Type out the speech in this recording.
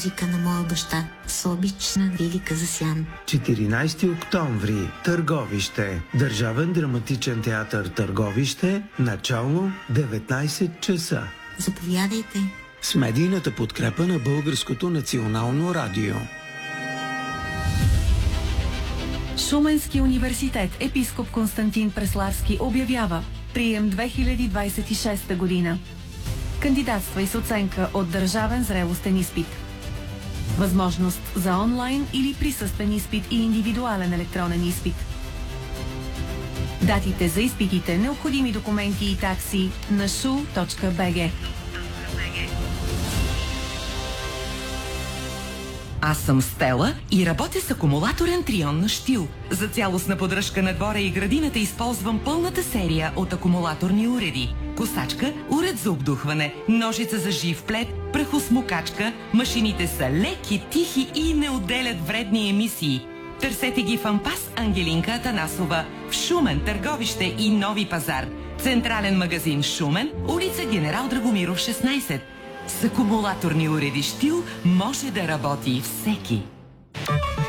Музика на моя баща, с обична Велика Засян. 14 октомври, Търговище. Държавен драматичен театър Търговище, начало 19 часа. Заповядайте. С медийната подкрепа на Българското национално радио. Шуменски университет епископ Константин Преславски обявява прием 2026 година. Кандидатствай с оценка от държавен зрелостен изпит. Възможност за онлайн или присъствен изпит и индивидуален електронен изпит. Датите за изпитите, необходими документи и такси на shu.bg. Аз съм Стела и работя с акумулаторен трион на Штил. За цялостна поддръжка на двора и градината използвам пълната серия от акумулаторни уреди. Косачка, уред за обдухване, ножица за жив плет, прахосмокачка. Машините са леки, тихи и не отделят вредни емисии. Търсете ги в Ампас Ангелинка Атанасова, в Шумен, Търговище и Нови пазар. Централен магазин Шумен, улица Генерал Драгомиров 16. С акумулаторни уреди Штил може да работи всеки.